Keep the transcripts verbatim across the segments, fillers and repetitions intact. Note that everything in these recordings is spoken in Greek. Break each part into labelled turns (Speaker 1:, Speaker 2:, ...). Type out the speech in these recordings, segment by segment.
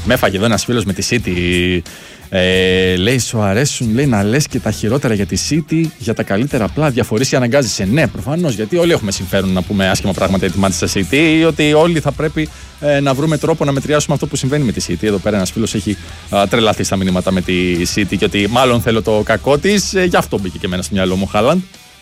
Speaker 1: Με έφαγε εδώ ένας φίλος με τη City. Ε, λέει, σου αρέσουν λέει, να λες και τα χειρότερα για τη City, για τα καλύτερα απλά διαφορείς και αναγκάζεσαι. Ναι, προφανώς, γιατί όλοι έχουμε συμφέρον να πούμε άσχημα πράγματα για τη Manchester City, ή ότι όλοι θα πρέπει ε, να βρούμε τρόπο να μετριάσουμε αυτό που συμβαίνει με τη City. Εδώ πέρα ένας φίλος έχει α, τρελαθεί στα μηνύματα με τη City και ότι μάλλον θέλω το κακό της. Ε, γι' αυτό μπήκε και εμένα στο μυαλό μου Χάλαντ.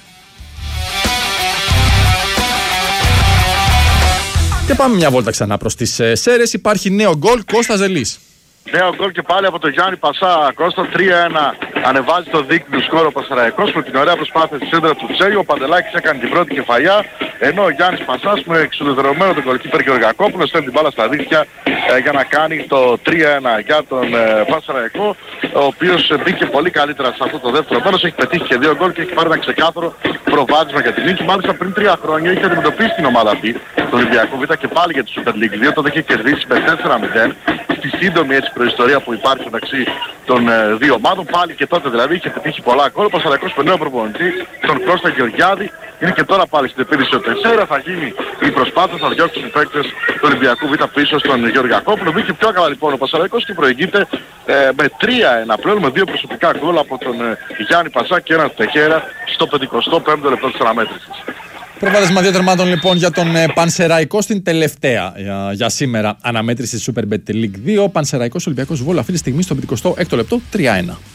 Speaker 1: Και πάμε μια βόλτα ξανά προς τις ε, Σέρρες. Υπάρχει νέο γκολ, Κώστας Ζελής.
Speaker 2: Νέο γκολ και πάλι από τον Γιάννη Πασά. Κώστα τρία ένα ανεβάζει το δίκτυο του σκόρου ο Πασαραϊκός με την ωραία προσπάθεια της σέντρα του Τσέλιο. Ο Παντελάκης έκανε την πρώτη κεφαλιά, ενώ ο Γιάννης Πασάς με εξουδετερωμένο τον γκολκίπερ Γεωργακόπουλο στέλνει την μπάλα στα δίχτυα ε, για να κάνει το τρία ένα για τον ε, Πασαραϊκό, ο οποίος μπήκε πολύ καλύτερα σε αυτό το δεύτερο μέρος. Έχει πετύχει και δύο γκολ και έχει πάρει ένα ξεκάθαρο προβάδισμα για την νίκη. Μάλιστα πριν τρία χρόνια είχε αντιμετωπίσει την ομάδα αυτή, το Ολυμπιακό Β και πάλι για τη Super League δύο. Τότε είχε κερδίσει με τέσσερα μηδέν. Στη σύντομη έτσι προϊστορία που υπάρχει μεταξύ των ε, δύο ομάδων, πάλι και τότε δηλαδή είχε πετύχει πολλά γκολ. Ο Πασαραϊκός με νέο προπονητή, τον Κώστα Γεωργιάδη, είναι και τώρα πάλι στην επίδυση ο τεσσέρα. Θα γίνει η προσπάθεια, θα διώξει τους παίκτες του Ολυμπιακού Β πίσω στον Γεωργακόπουλο. Μπήκε πιο καλά λοιπόν ο Πασαραϊκός και προηγείται ε, με τρία ένα πλέον, με δύο προσωπικά γκολ από τον ε, Γιάννη Πασά και έναν Τεχέρα στο πενηκοστό πέμπτο λεπτό της αναμέτρησης.
Speaker 1: Προβάδισμα δύο τερμάτων λοιπόν για τον ε, Πανσεραϊκό στην τελευταία για, για σήμερα αναμέτρηση της Super Bet League δύο. Πανσεραϊκός Ολυμπιακός Βόλο αυτή τη στιγμή στο πενηκοστό έκτο λεπτό τρία ένα.